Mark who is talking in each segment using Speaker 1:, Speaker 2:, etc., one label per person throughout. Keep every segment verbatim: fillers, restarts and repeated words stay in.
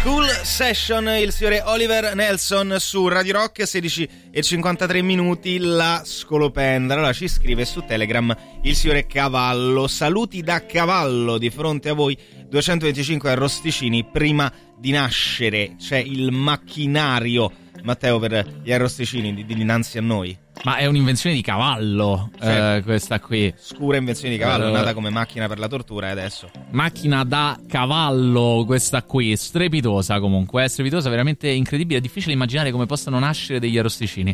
Speaker 1: School Session, il signore Oliver Nelson su Radio Rock, sedici e cinquantatré minuti, la scolopendra. Allora ci scrive su Telegram il signore Cavallo: saluti da Cavallo, di fronte a voi duecentoventicinque arrosticini prima di nascere. C'è il macchinario, Matteo, per gli arrosticini di, di dinanzi a noi.
Speaker 2: Ma è un'invenzione di Cavallo, sì. eh, questa qui.
Speaker 1: Scura invenzione di Cavallo, uh, nata come macchina per la tortura, e adesso
Speaker 2: macchina da cavallo, questa qui, strepitosa comunque, è strepitosa, veramente incredibile. È difficile immaginare come possano nascere degli arrosticini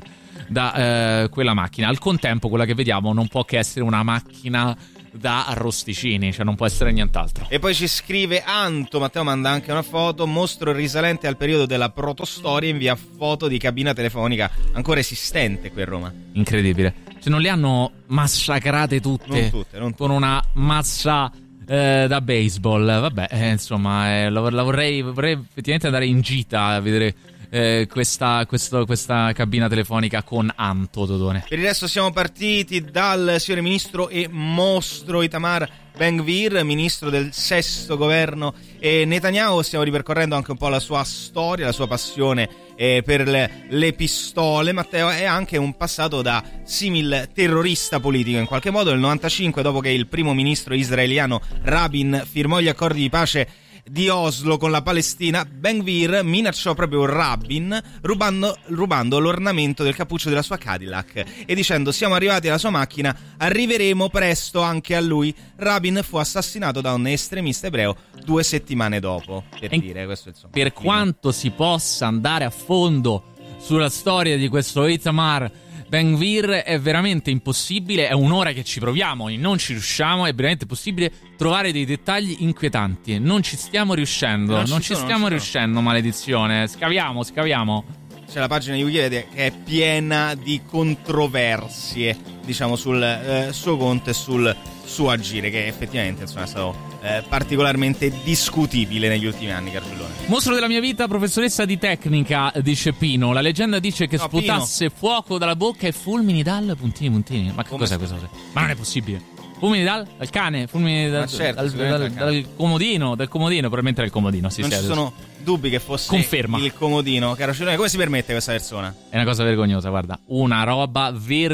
Speaker 2: da eh, quella macchina. Al contempo quella che vediamo non può che essere una macchina da arrosticini, cioè non può essere nient'altro.
Speaker 1: E poi ci scrive Anto, Matteo manda anche una foto: mostro risalente al periodo della protostoria, invia foto di cabina telefonica ancora esistente qui a Roma.
Speaker 2: Incredibile, cioè non le hanno massacrate tutte,
Speaker 1: non tutte, non tutte.
Speaker 2: Con una massa eh, da baseball. Vabbè, eh, insomma, eh, la, la vorrei, vorrei effettivamente andare in gita a vedere Eh, questa, questo, questa cabina telefonica con Anto Dodone.
Speaker 1: Per il resto siamo partiti dal signore ministro e mostro Itamar Ben-Gvir, ministro del sesto governo e Netanyahu. Stiamo ripercorrendo anche un po' la sua storia, la sua passione eh, per le, le pistole, Matteo, e anche un passato da simil terrorista politico in qualche modo. Nel novantacinque, dopo che il primo ministro israeliano Rabin firmò gli accordi di pace di Oslo con la Palestina, Ben-Gvir minacciò proprio Rabin rubando, rubando l'ornamento del cappuccio della sua Cadillac e dicendo: siamo arrivati alla sua macchina, arriveremo presto anche a lui. Rabin fu assassinato da un estremista ebreo due settimane dopo, per e dire questo, insomma.
Speaker 2: Per quanto si possa andare a fondo sulla storia di questo Itamar Ben-Gvir, è veramente impossibile, è un'ora che ci proviamo e non ci riusciamo, è veramente possibile trovare dei dettagli inquietanti. Non ci stiamo riuscendo, non, non ci, ci sono, stiamo non riuscendo, maledizione. Scaviamo, scaviamo.
Speaker 1: C'è la pagina di Wikipedia che è piena di controversie, diciamo, sul eh, suo conto e sul suo agire, che effettivamente, insomma, è stato eh, particolarmente discutibile negli ultimi anni, Carcellone.
Speaker 2: Mostro della mia vita, professoressa di tecnica, dice Pino. La leggenda dice che no, sputasse Pino. fuoco dalla bocca e fulmini dal puntini puntini. Ma che Come cos'è questa cosa? Ma non è possibile. Fulmini dal, dal cane, fulmini dal,
Speaker 1: certo,
Speaker 2: dal, dal, dal comodino, dal comodino, probabilmente era il comodino. Sì,
Speaker 1: non
Speaker 2: sì,
Speaker 1: ci sono dubbi che fosse
Speaker 2: Conferma.
Speaker 1: il comodino. Caro Cirone, come si permette questa persona?
Speaker 2: È una cosa vergognosa, guarda. Una roba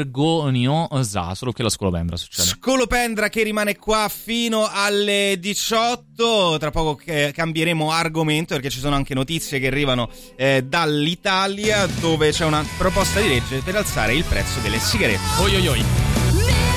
Speaker 2: vergognosa. Solo che la scolopendra succede.
Speaker 1: Scolopendra che rimane qua fino alle diciotto. Tra poco eh, cambieremo argomento, perché ci sono anche notizie che arrivano eh, dall'Italia, dove c'è una proposta di legge per alzare il prezzo delle sigarette.
Speaker 2: Oi oi oi.